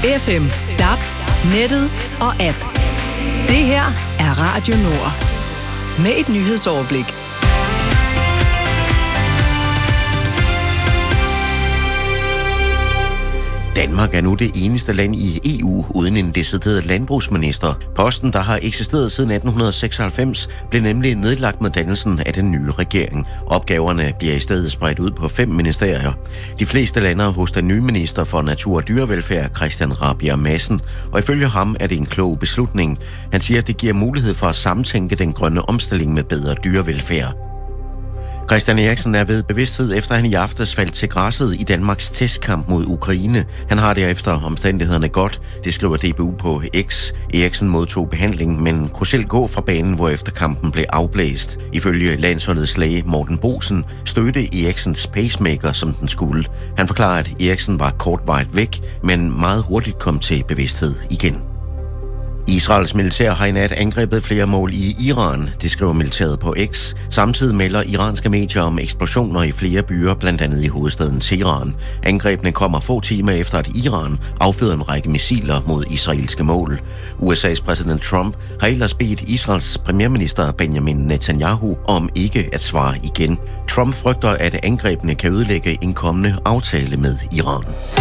FM, DAB, nettet og app. Det her er Radio Nord. Med et nyhedsoverblik. Danmark er nu det eneste land i EU uden en decideret landbrugsminister. Posten, der har eksisteret siden 1896, blev nemlig nedlagt med dannelsen af den nye regering. Opgaverne bliver i stedet spredt ud på 5 ministerier. De fleste lander hos den nye minister for natur og dyrevelfærd, Christian Rabjerg Madsen, og ifølge ham er det en klog beslutning. Han siger, at det giver mulighed for at samtænke den grønne omstilling med bedre dyrevelfærd. Christian Eriksen er ved bevidsthed, efter han i aftes faldt til græsset i Danmarks testkamp mod Ukraine. Han har derefter omstændighederne godt, det skriver DBU på X. Eriksen modtog behandling, men kunne selv gå fra banen, hvorefter kampen blev afblæst. Ifølge landsholdets læge Morten Bosen stødte Eriksens pacemaker, som den skulle. Han forklarer, at Eriksen var kortvarigt væk, men meget hurtigt kom til bevidsthed igen. Israels militær har i nat angrebet flere mål i Iran, det skriver militæret på X. Samtidig melder iranske medier om eksplosioner i flere byer, blandt andet i hovedstaden Teheran. Angrebene kommer få timer efter, at Iran affyrede en række missiler mod israelske mål. USA's præsident Trump har ellers bedt Israels premierminister Benjamin Netanyahu om ikke at svare igen. Trump frygter, at angrebene kan ødelægge en kommende aftale med Iran.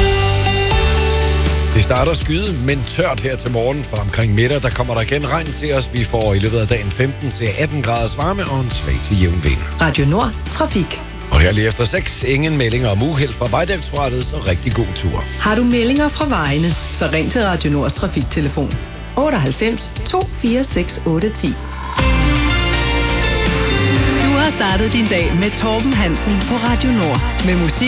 Det starter skyde, men tørt her til morgen. Fra omkring middag, der kommer der igen regn til os. Vi får i løbet af dagen 15-18 graders varme og en svag til jævn vind. Radio Nord. Trafik. Og her lige efter 6, ingen meldinger om uheld fra Vejdirektoratet, så rigtig god tur. Har du meldinger fra vejene, så ring til Radio Nords trafiktelefon 98 246 810. Du har startet din dag med Torben Hansen på Radio Nord med musik.